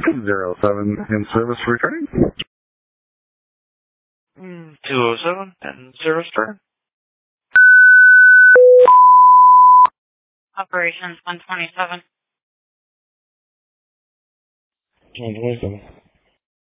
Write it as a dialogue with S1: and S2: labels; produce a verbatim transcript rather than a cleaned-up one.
S1: zero seven in service returning.
S2: Mm, two oh seven and zero star.
S3: Operations one twenty-seven.
S2: one twenty-seven.